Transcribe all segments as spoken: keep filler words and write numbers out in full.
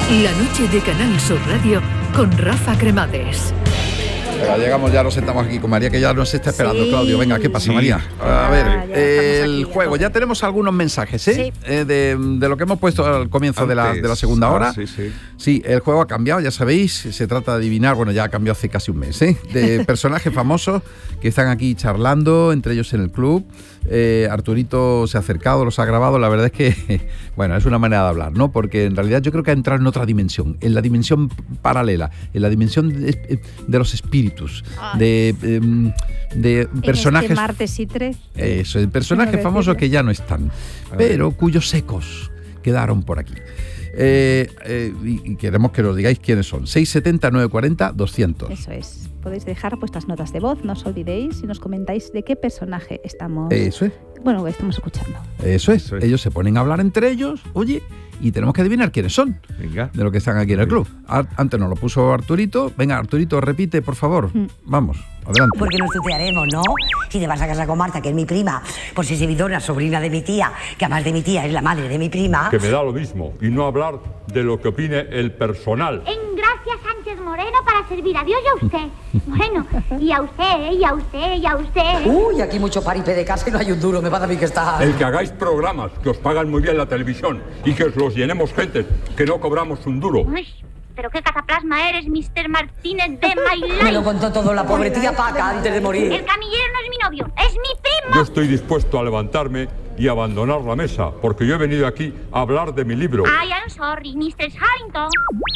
La noche de Canal Sur Radio con Rafa Cremades. Venga, llegamos ya, nos sentamos aquí con María, que ya nos está esperando. Sí. Claudio, venga, ¿qué pasa, sí. María? A ver, ah, el aquí, juego, ya tenemos algunos mensajes, ¿eh? Sí. eh de, de lo que hemos puesto al comienzo de la, de la segunda hora. Ah, sí, sí. Sí, el juego ha cambiado, ya sabéis, se trata de adivinar, bueno, ya ha cambiado hace casi un mes, ¿eh? De personajes famosos que están aquí charlando, entre ellos en el club. Eh, Arturito se ha acercado, los ha grabado, la verdad es que, bueno, es una manera de hablar, ¿no? Porque en realidad yo creo que ha entrado en otra dimensión, en la dimensión paralela, en la dimensión de, de los espíritus, de, de, de personajes... En este martes y tres. Eso, de personajes famosos que ya no están, pero cuyos ecos quedaron por aquí. Eh, eh, y queremos que nos digáis quiénes son. seis siete cero, nueve cuatro cero, doscientos. Eso es. Podéis dejar vuestras notas de voz, no os olvidéis, y nos comentáis de qué personaje estamos... Eso es. Bueno, estamos escuchando. Eso es. Eso es. Ellos se ponen a hablar entre ellos, oye, y tenemos que adivinar quiénes son. Venga. De los que están aquí en el club. Antes nos lo puso Arturito. Venga, Arturito, repite, por favor. Mm. Vamos, adelante. Porque nos tutearemos, ¿no? Si te vas a casa con Marta, que es mi prima, por si se vidona, sobrina de mi tía, que además de mi tía es la madre de mi prima. Que me da lo mismo, y no hablar de lo que opine el personal. En gracia Sánchez Moreno para servir a Dios y a usted. Bueno, y a usted, y a usted, y a usted. Uy, aquí mucho paripé de casa y no hay un duro, me va a mí que está... El que hagáis programas que os pagan muy bien la televisión y que os los llenemos gente que no cobramos un duro. Uy, pero qué cataplasma eres, mister Martínez de My Life. Me lo contó todo la pobre tía Paca antes de morir. El camillero no es mi novio, es mi primo. Yo estoy dispuesto a levantarme y abandonar la mesa, porque yo he venido aquí a hablar de mi libro. I am sorry, mister Harrington.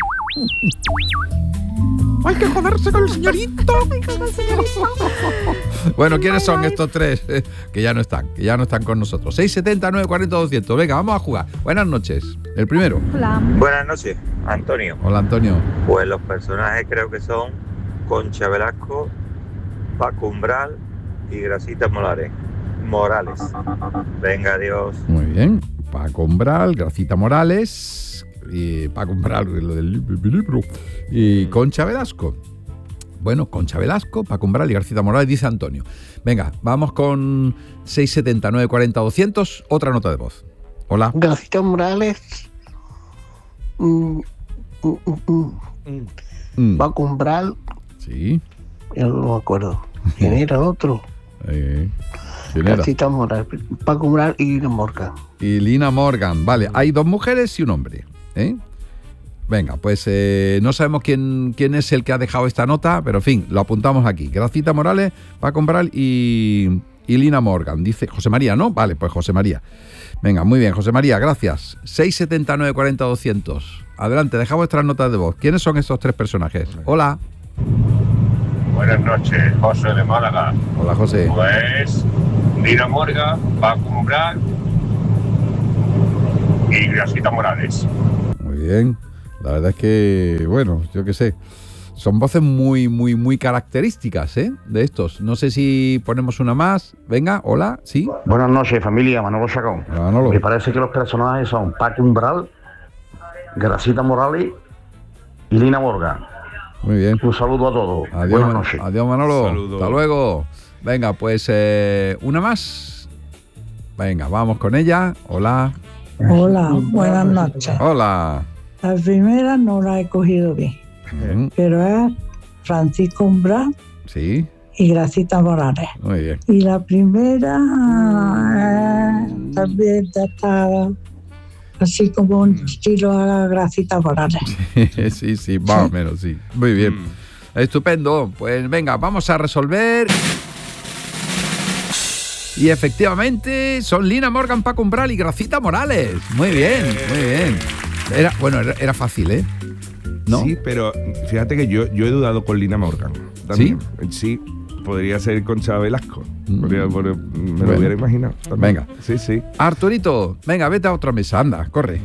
¡Hay que joderse con el señorito! Bueno, ¿quiénes son estos tres? Eh, que ya no están, que ya no están con nosotros. seis siete cero, nueve cuatro cero, doscientos. Venga, vamos a jugar. Buenas noches. El primero. Hola. Buenas noches, Antonio. Hola, Antonio. Pues los personajes creo que son Concha Velasco, Paco Umbral y Grasita Morales. Morales. Venga, adiós. Muy bien. Paco Umbral, Gracita Morales... y Paco Umbral, lo del libro, y Concha Velasco. Bueno, Concha Velasco, Paco Umbral y García Morales, dice Antonio. Venga, vamos con seis siete cero, nueve cuatro cero, doscientos, otra nota de voz. Hola. García Morales, mm, mm, mm, mm. Paco Umbral. Sí. Yo no me acuerdo. ¿Quién era el otro? Eh, ¿Quién era? García Morales, Paco Umbral y Lina Morgan. Y Lina Morgan, vale. Hay dos mujeres y un hombre. ¿Eh? Venga, pues eh, no sabemos quién, quién es el que ha dejado esta nota, pero en fin, lo apuntamos aquí. Gracita Morales, Paco Umbral y, y Lina Morgan. Dice José María, ¿no? Vale, pues José María. Venga, muy bien, José María, gracias. seis siete cero, nueve cuatro cero, doscientos. Adelante, deja vuestras notas de voz. ¿Quiénes son estos tres personajes? Hola. Buenas noches, José de Málaga. Hola, José. Pues Lina Morgan, Paco Umbral y Grasita Morales. Muy bien. La verdad es que, bueno, yo qué sé, son voces muy, muy, muy características, ¿eh? De estos. No sé si ponemos una más. Venga, hola, ¿sí? Buenas noches, familia. Manolo Chacón. Hola, Manolo. Me parece que los personajes son Paco Umbral, Gracita Morales y Lina Morgan. Muy bien. Un saludo a todos. Adiós, Buenas noches. Adiós, Manolo. Saludo. Hasta luego. Venga, pues eh, una más. Venga, vamos con ella. Hola. Hola, buenas noches. Hola. La primera no la he cogido bien, Mm. pero es Francisco Umbral Sí. y Gracita Morales. Muy bien. Y la primera eh, también está así como un estilo a Gracita Morales. Sí, sí, más o menos, sí. Muy bien. Mm. Estupendo. Pues venga, vamos a resolver. Y efectivamente son Lina Morgan, Paco Umbral y Gracita Morales. Muy bien, muy bien. Era, bueno, era, era fácil, ¿eh? ¿No? Sí, pero fíjate que yo, yo he dudado con Lina Morgan. También. ¿Sí? Sí, podría ser Concha Velasco. Podría, podría, me bueno. lo hubiera imaginado. También. Venga. Sí, sí. Arturito, venga, vete a otra mesa, anda, corre.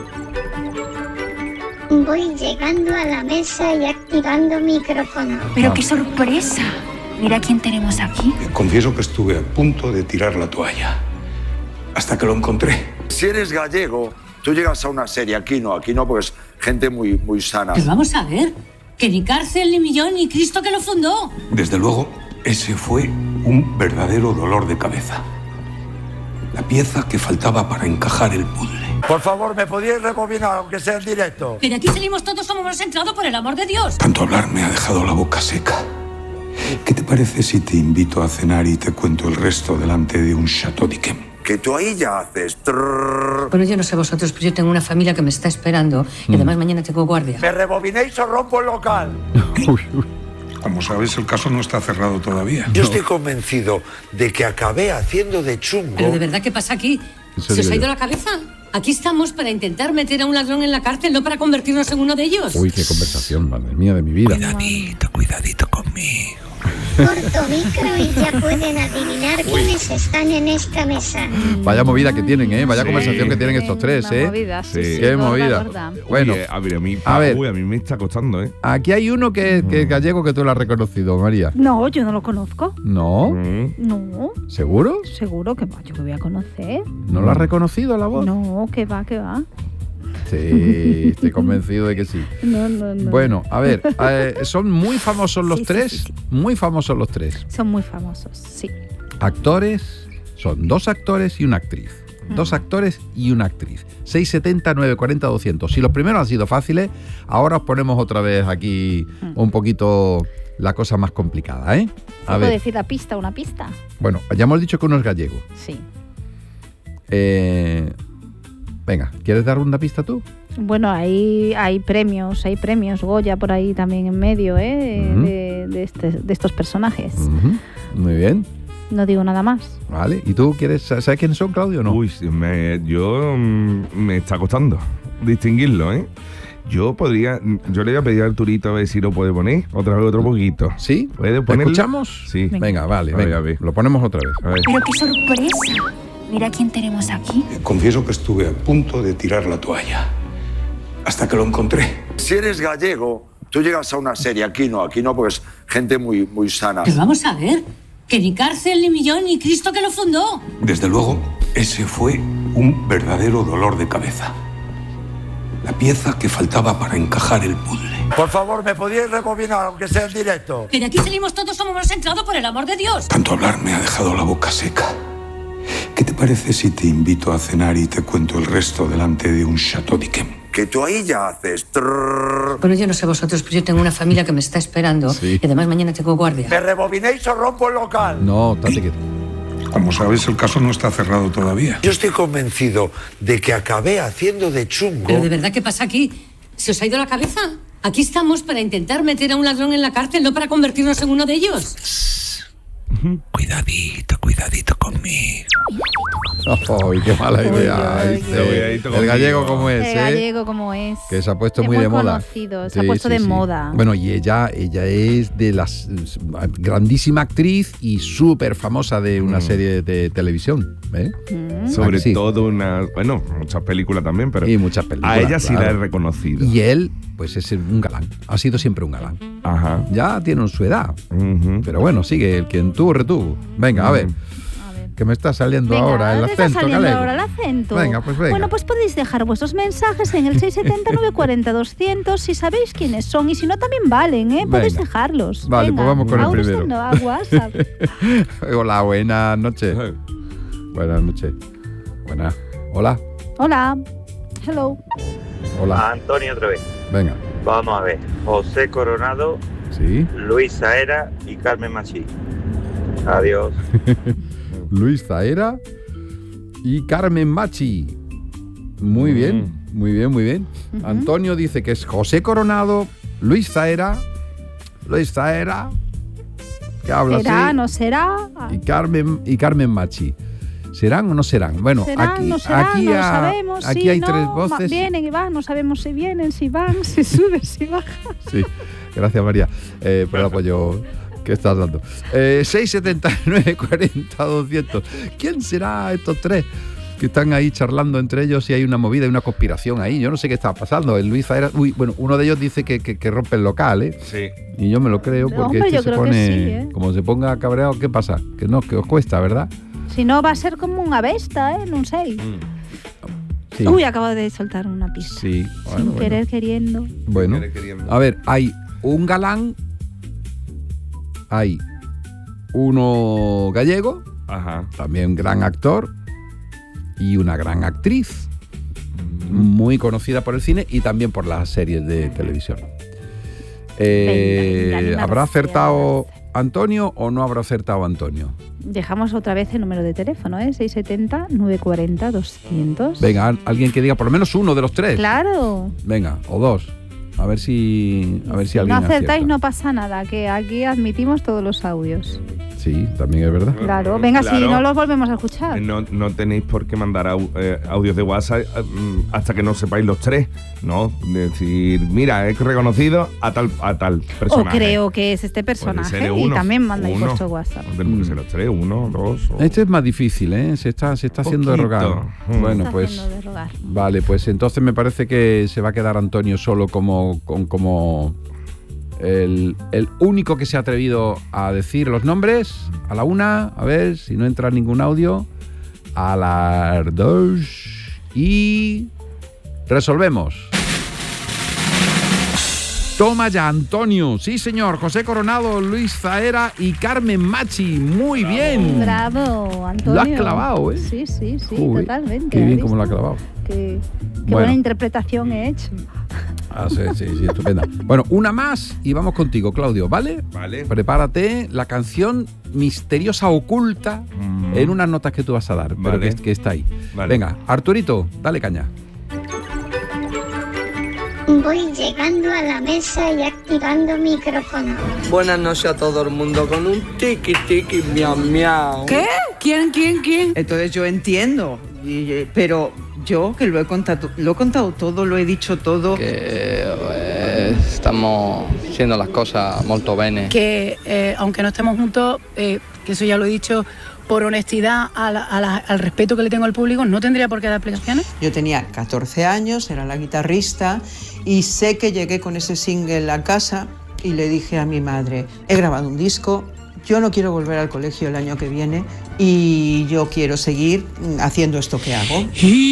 Voy llegando a la mesa y activando micrófono. Pero Ah. qué sorpresa. Mira quién tenemos aquí. Confieso que estuve a punto de tirar la toalla, hasta que lo encontré. Si eres gallego, tú llegas a una serie, aquí no, aquí no, porque es gente muy, muy sana. Pues vamos a ver, que ni cárcel, ni millón, ni Cristo que lo fundó. Desde luego, ese fue un verdadero dolor de cabeza. La pieza que faltaba para encajar el puzzle. Por favor, ¿me podíais rebobinar, aunque sea en directo? Que de aquí salimos todos como hemos entrado, por el amor de Dios. Tanto hablar me ha dejado la boca seca. ¿Qué te parece si te invito a cenar y te cuento el resto delante de un Chateau d'Yquem? Que tú ahí ya haces... trrr. Bueno, yo no sé vosotros, pero yo tengo una familia que me está esperando y además mañana tengo guardia. ¿Me rebobinéis o rompo el local? Como sabes, el caso no está cerrado todavía. Yo estoy convencido de que acabé haciendo de chungo. ¿Pero de verdad qué pasa aquí? ¿Se os ha ido la cabeza? Aquí estamos para intentar meter a un ladrón en la cárcel, no para convertirnos en uno de ellos. Uy, qué conversación, madre mía, de mi vida. Cuidadito, cuidadito conmigo. Corto micro y ya pueden adivinar quiénes están en esta mesa. Vaya movida que tienen, ¿eh? Vaya sí. conversación que tienen estos tres, ¿eh? Movida, sí, sí, Qué gorda, movida. gorda. Bueno, Oye, a ver, a mí, a ver. Uy, a mí me está costando, ¿eh? Aquí hay uno que, que es gallego que tú lo has reconocido, María. No, yo no lo conozco. ¿No? Mm. No. ¿Seguro? Seguro que va, yo que voy a conocer. ¿No lo has reconocido la voz? No, que va, que va. Sí, estoy convencido de que sí. No, no, no. Bueno, a ver, eh, son muy famosos los Sí, sí, tres, sí, sí. muy famosos los tres. Son muy famosos, sí. Actores, son dos actores y una actriz. Dos actores y una actriz. seis setenta, nueve cuarenta, doscientos. Si los primeros han sido fáciles, ahora os ponemos otra vez aquí un poquito la cosa más complicada, ¿eh? A ¿Puedo ver. decir la pista, una pista? Bueno, ya hemos dicho que uno es gallego. Sí. Eh, venga, ¿quieres dar una pista tú? Bueno, hay, hay premios, hay premios Goya por ahí también en medio, ¿eh? Ujú. de, de, este- de estos personajes. Ujú, muy bien. No digo nada más. Vale. ¿Y tú quieres, sabes quiénes son, Claudio, o no? Uy, sí, me, yo mm, me está costando distinguirlo, ¿eh? Yo podría, yo le voy a pedir a Arturito a ver si lo puede poner otra vez otro poquito. ¿Sí? ¿Puede ¿Te ponerlo? escuchamos? Sí. Venga, venga vale, A ver, venga, a ver. lo ponemos otra vez. A ver. Pero qué sorpresa. Mira quién tenemos aquí. Confieso que estuve a punto de tirar la toalla. Hasta que lo encontré. Si eres gallego, tú llegas a una serie. Aquí no, aquí no, pues gente muy, muy sana. Pero vamos a ver, que ni cárcel, ni millón, ni Cristo que lo fundó. Desde luego, ese fue un verdadero dolor de cabeza. La pieza que faltaba para encajar el puzzle. Por favor, ¿me podíais rebobinar, aunque sea en directo? Que de aquí salimos todos como hemos entrado, por el amor de Dios. Tanto hablar me ha dejado la boca seca. ¿Qué te parece si te invito a cenar y te cuento el resto delante de un Chateau d'Yquem? Que tú ahí ya haces... trrr. Bueno, yo no sé vosotros, pero yo tengo una familia que me está esperando Sí. y además mañana tengo guardia. ¿Me rebobinéis o rompo el local? No, date quieto. Como sabes, el caso no está cerrado todavía. Yo estoy convencido de que acabé haciendo de chungo. ¿Pero de verdad qué pasa aquí? ¿Se os ha ido la cabeza? Aquí estamos para intentar meter a un ladrón en la cárcel, no para convertirnos en uno de ellos. Cuidadito, cuidadito conmigo. ¡Ay, qué mala idea! Uy, uy, este. uy. Cuidadito El conmigo. gallego como es, El ¿eh? gallego como es. Que se ha puesto Es muy, muy de moda. conocido, se ha puesto de moda. Bueno, y ella, ella es de las grandísima actriz y súper famosa de una Mm. serie de televisión. ¿eh? Mm. ¿A Sobre que sí? todo una, bueno, muchas películas también, pero Y muchas películas. a ella sí claro. la he reconocido. Y él, pues es un galán. Ha sido siempre un galán. Ajá. Ya tiene su edad. Ujú. Pero bueno, sigue, el quien tuvo, retuvo. Venga, a ver. A ver. Que me está saliendo Venga, ahora el ¿te está acento saliendo galego. ahora el acento? Venga, pues venga. Bueno, pues podéis dejar vuestros mensajes en el seis setenta, nueve cuarenta, doscientos si sabéis quiénes son y si no también valen, ¿eh? Podéis Venga. dejarlos. Vale, Venga, pues vamos con el vamos primero. usando a WhatsApp. Hola, buenas noches. Buenas noches. Buenas. Hola. Hola. Hello. Hola. Antonio otra vez. Venga. Vamos a ver. José Coronado, Sí. Luis Saera y Carmen Machí. Adiós. Luis Zaera y Carmen Machi. Muy bien, muy bien, muy bien. Ujú. Antonio dice que es José Coronado, Luis Zaera, Luis Zaera, que habla ¿Será? así, ¿No será? y Carmen y Carmen Machi. ¿Serán o no serán? Bueno, ¿Serán? aquí, ¿No serán? aquí, No lo ha- sabemos. aquí sí, hay no, tres ma- voces. Vienen y van, no sabemos si vienen, si van, si suben, si bajan. Sí, gracias María eh, por el apoyo que estás dando. Eh, seis setenta y nueve, cuarenta, doscientos. ¿Quién será estos tres que están ahí charlando entre ellos y hay una movida y una conspiración ahí? Yo no sé qué está pasando. El Luis Zaera, uy, bueno, uno de ellos dice que, que, que rompe el local, ¿eh? Sí. Y yo me lo creo No, porque hombre, este yo se creo que pone, sí, ¿eh? como se ponga cabreado, ¿qué pasa? Que no, que os cuesta, ¿verdad? Si no, va a ser como una besta, ¿eh? No sé. Sí. Uy, acabo de soltar una pista. Sí, Sin bueno, bueno. querer, queriendo. Bueno, Querer queriendo. a ver, hay un galán, hay uno gallego, Ajá. también gran actor, y una gran actriz. muy conocida por el cine y también por las series de televisión. Eh, Venga, venga, ¿Habrá acertado Antonio o no habrá acertado Antonio? Dejamos otra vez el número de teléfono, ¿eh? seis siete cero, nueve cuatro cero, doscientos. Venga, alguien que diga por lo menos uno de los tres. Claro. Venga, o dos. A ver si, a ver si, Si no alguien acertáis acierta. no pasa nada, que aquí admitimos todos los audios. Sí, también es verdad. Claro, venga, Claro. si no los volvemos a escuchar. No, no tenéis por qué mandar au- eh, audios de WhatsApp eh, mm, hasta que no sepáis los tres, ¿no? Decir, mira, he reconocido a tal, a tal O personaje. creo que es este Puede ser personaje uno, y también mandáis uno. vuestro WhatsApp. No tenemos que ser los tres, uno, dos. O... Este es más difícil, ¿eh? Se está, se está haciendo Poquito. rogado. Mm. Bueno, Está pues. haciendo de rogar. Vale, pues entonces me parece que se va a quedar Antonio solo como, con- como el, el único que se ha atrevido a decir los nombres. A la una, a ver si no entra ningún audio. A las dos. Y resolvemos. Toma ya, Antonio. Sí, señor. José Coronado, Luis Zaera y Carmen Machi. Muy bien. Bravo, Antonio. Lo has clavado, ¿eh? Sí, sí, sí, Uy, totalmente. Qué bien ¿has como lo ha visto? clavado. Qué, qué Bueno. buena interpretación he hecho. Ah, sí, sí, sí, estupenda. Bueno, una más y vamos contigo, Claudio, ¿vale? Vale. Prepárate la canción misteriosa oculta Mm. en unas notas que tú vas a dar, pero Vale. que, que está ahí. Vale. Venga, Arturito, dale caña. Voy llegando a la mesa y activando micrófono. Buenas noches a todo el mundo con un tiki tiki miau miau. ¿Qué? ¿Quién, quién, quién? Entonces yo entiendo, y- y- pero yo que lo he contado, lo he contado todo, lo he dicho todo. Que eh, estamos haciendo las cosas molto bene. que eh, aunque no estemos juntos, eh, que eso ya lo he dicho, por honestidad a la- a la- al respeto que le tengo al público, no tendría por qué dar explicaciones. Yo tenía catorce años, era la guitarrista y sé que llegué con ese single a casa y le dije a mi madre, he grabado un disco, yo no quiero volver al colegio el año que viene y yo quiero seguir mm, haciendo esto que hago.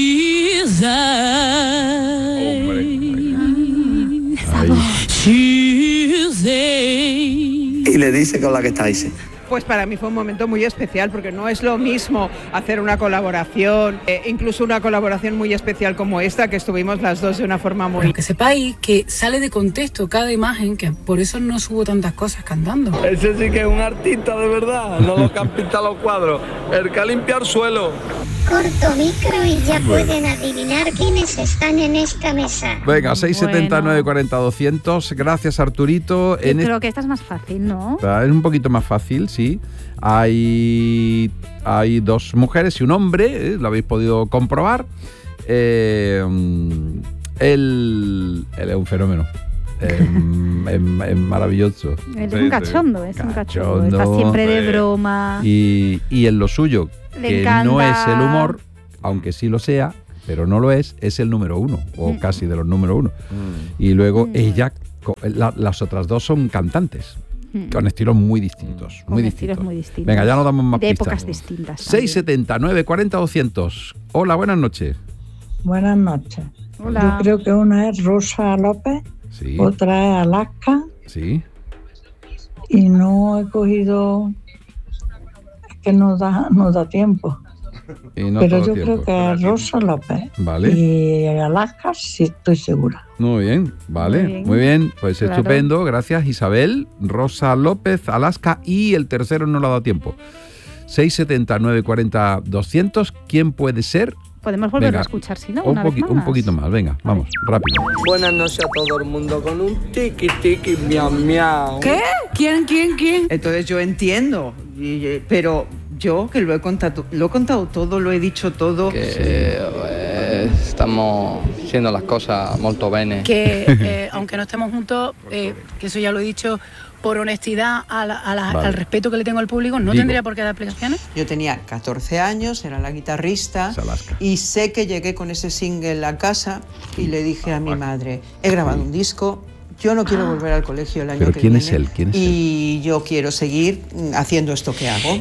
Y le dice con la que está dice. Pues para mí fue un momento muy especial porque no es lo mismo hacer una colaboración, eh, incluso una colaboración muy especial como esta, que estuvimos las dos de una forma muy... Pero que sepáis que sale de contexto cada imagen, que por eso no subo tantas cosas cantando. Ese sí que es un artista de verdad, no lo que han pintado los cuadros, el que ha limpiado el suelo. Corto micro y ya pueden adivinar quiénes están en esta mesa. Venga, seis siete cero, nueve cuatro cero, doscientos. Gracias, Arturito. Yo En creo este- que esta es más fácil, ¿no? Es un poquito más fácil, sí. Hay, hay dos mujeres y un hombre, ¿eh? Lo habéis podido comprobar. Eh, él, él es un fenómeno. Es, es- es maravilloso. Él es Sí, un sí. cachondo, es un cachondo. Está Cachondo, siempre de sí. broma. Y, y en lo suyo, Le que encanta. no es el humor, aunque sí lo sea, pero no lo es, es el número uno, o Mm. casi de los número uno. Y luego ella, co- la- las otras dos son cantantes. Mm. Con estilos muy distintos. Con muy estilos distintos. muy distintos. Venga, ya no damos más De pistas. épocas distintas. seis siete cero, nueve cuatro cero, doscientos. Hola, buenas noches. Buenas noches. Hola. Yo creo que una es Rosa López, Sí. otra es Alaska Sí. y no he cogido, es que no da, no da tiempo. Y no Pero todo yo tiempo. creo que es Rosa López. Vale. Y Alaska sí estoy segura. Muy bien, vale, Muy muy bien. bien, pues Claro. estupendo, gracias Isabel, Rosa López, Alaska y el tercero no le ha dado tiempo. seis siete cero, nueve cuatro cero, doscientos, ¿quién puede ser? Podemos volver Venga, a escuchar, si no, un, una vez poqui- más. un poquito más, venga, vamos, rápido. Buenas noches a todo el mundo con un tiki tiki miau miau. ¿Qué? ¿Quién, quién, quién? Entonces yo entiendo, y- y- pero yo que lo he contado, lo he contado todo, lo he dicho todo. Que eh, estamos haciendo las cosas molto bene. Que eh, aunque no estemos juntos, eh, que eso ya lo he dicho, por honestidad a la- a la- Vale. al respeto que le tengo al público, no Digo. tendría por qué dar explicaciones. Yo tenía catorce años, era la guitarrista y sé que llegué con ese single a casa y le dije a mi madre, he grabado un disco, yo no quiero volver al colegio el año Pero que ¿quién viene es él? ¿Quién es y yo quiero seguir mm, haciendo esto que hago.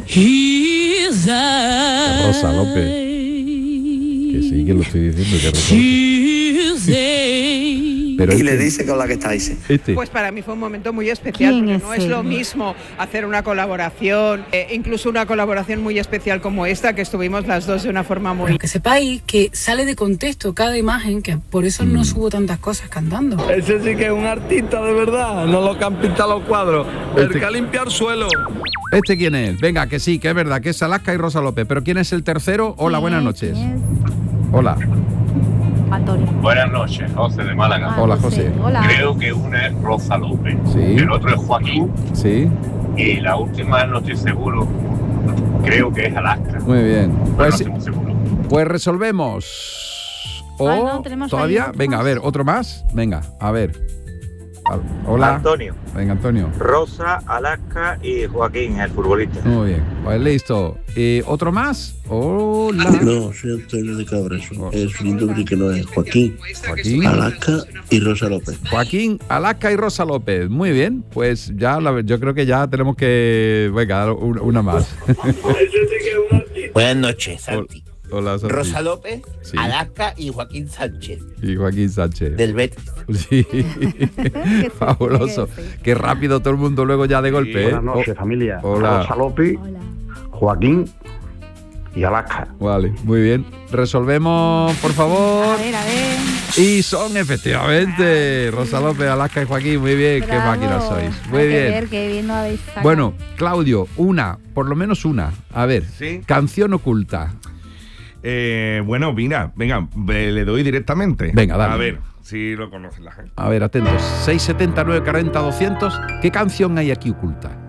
Rosa López. Que sí, que lo estoy diciendo, que Rosa López. Pero y este- le dice con la que estáis. Este. Pues para mí fue un momento muy especial, ¿Quién porque es no es él? lo mismo hacer una colaboración, eh, incluso una colaboración muy especial como esta, que estuvimos las dos de una forma muy... Que sepáis que sale de contexto cada imagen, que por eso no subo tantas cosas cantando. Ese sí que es un artista de verdad, no lo que han pintado los cuadros. El Este- que ha limpiado suelo. ¿Este quién es? Venga, que sí, que es verdad, que es Alaska y Rosa López. Pero ¿quién es el tercero? Hola, buenas noches. Hola. Antonio. Buenas noches, José de Málaga. Hola, José. Hola. Creo que una es Rosa López, Sí. el otro es Joaquín Sí, y la última no estoy seguro. Creo que es Alaska. muy bien. Pero no Pues, estoy muy seguro. pues resolvemos. O Ah, no, tenemos todavía, ahí otro venga, a más. ver, otro más. Venga, a ver. A- Hola. Antonio. Venga, Antonio. Rosa, Alaska y Joaquín, el futbolista. Muy bien. Pues listo. ¿Y otro más? Hola. No, soy Antonio de Cabrazo. Es un nombre que no es Joaquín. Joaquín. Alaska y Rosa López. Joaquín, Alaska y Rosa López. Muy bien. Pues ya, la- yo creo que ya tenemos que. Venga, un- una más. Buenas noches, Santi. Hola, Santi. Rosa López, Sí. Alaska y Joaquín Sánchez, Y Joaquín Sánchez. del Betis. Sí. Fabuloso. Qué rápido todo el mundo luego ya de golpe, ¿eh? Buenas noches, Oh, familia. Hola. Rosa López, Joaquín y Alaska. Vale, muy bien. Resolvemos, por favor. A ver, a ver. Y son efectivamente Rosa López, Alaska y Joaquín. Muy bien, qué Bravo. máquinas sois. Muy Hay que bien. ver qué bien lo habéis sacado. Bueno, Claudio, una, por lo menos una. A ver, Sí. canción oculta. Eh, bueno, mira, venga, ve- le doy directamente. Venga, dale. A ver, si lo conocen la gente. A ver, atentos. seis setenta, nueve cuarenta, doscientos. ¿Qué canción hay aquí oculta?